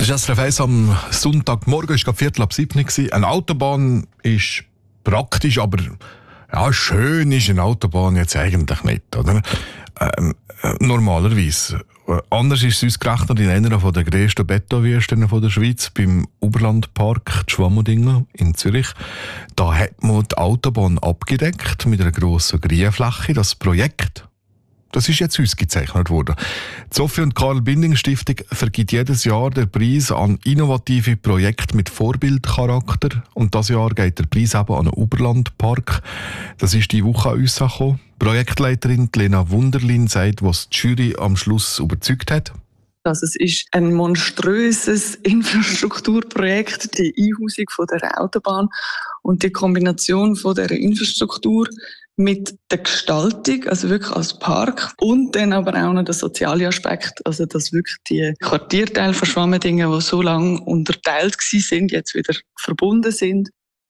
Das ist SRF 1 am Sonntagmorgen, es war 6:45. Eine Autobahn ist praktisch, aber ja, schön ist eine Autobahn jetzt eigentlich nicht, oder? Normalerweise. Anders ist es uns gerechnet in einer der grössten Betonwüsten der Schweiz, beim Oberlandpark Schwammerdingen in Zürich. Da hat man die Autobahn abgedeckt mit einer grossen Grünfläche. Das Projekt, das ist jetzt ausgezeichnet worden. Die Sophie und Karl Binding Stiftung vergibt jedes Jahr den Preis an innovative Projekte mit Vorbildcharakter. Und dieses Jahr geht der Preis eben an den Oberlandpark. Das ist die Woche an uns gekommen. Projektleiterin Lena Wunderlin sagt, was die Jury am Schluss überzeugt hat. Also es ist ein monströses Infrastrukturprojekt, die Einhausung von der Autobahn und die Kombination von der Infrastruktur mit der Gestaltung, also wirklich als Park, und dann aber auch noch der soziale Aspekt, also dass wirklich die Quartierteile von Schwammerdingen, die so lange unterteilt sind, jetzt wieder verbunden sind.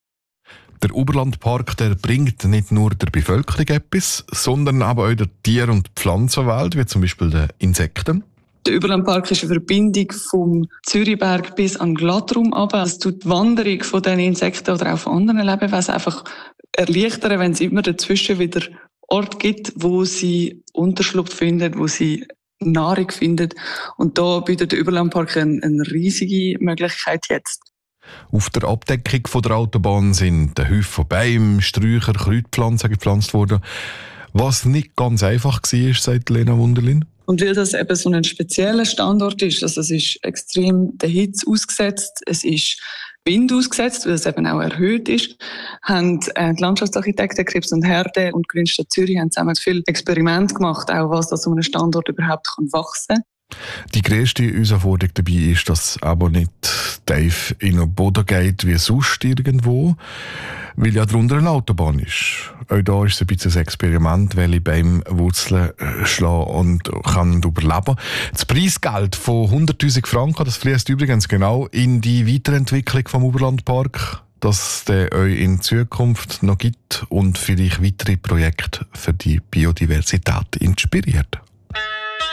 Der Oberlandpark, der bringt nicht nur der Bevölkerung etwas, sondern aber auch der Tier- und Pflanzenwelt, wie zum Beispiel den Insekten. Der Oberlandpark ist eine Verbindung vom Zürichberg bis an Glattraum runter. Es tut die Wanderung von diesen Insekten oder auch von anderen Lebewesen einfach erleichtern, wenn es immer dazwischen wieder Ort gibt, wo sie Unterschlupf finden, wo sie Nahrung finden. Und da bietet der Oberlandpark eine riesige Möglichkeit jetzt. Auf der Abdeckung der Autobahn sind Häufen von Bäumen, Sträucher, Kräutpflanzen gepflanzt worden. Was nicht ganz einfach war, sagt Lena Wunderlin. Und weil das eben so ein spezieller Standort ist, also es ist extrem der Hitze ausgesetzt, es ist Wind ausgesetzt, weil es eben auch erhöht ist, haben die Landschaftsarchitekten Krebs und Herde und Grünstadt Zürich haben zusammen viele Experimente gemacht, auch was da so einem Standort überhaupt wachsen kann. Die grösste Herausforderung dabei ist, dass es aber nicht tief in den Boden geht wie sonst irgendwo, weil ja darunter eine Autobahn ist. Auch da ist es ein bisschen ein Experiment, welche Bäume Wurzeln schlagen und kann überleben. Das Preisgeld von 100'000 Franken, das fließt übrigens genau in die Weiterentwicklung vom Oberlandpark, das es euch in Zukunft noch gibt und vielleicht weitere Projekte für die Biodiversität inspiriert.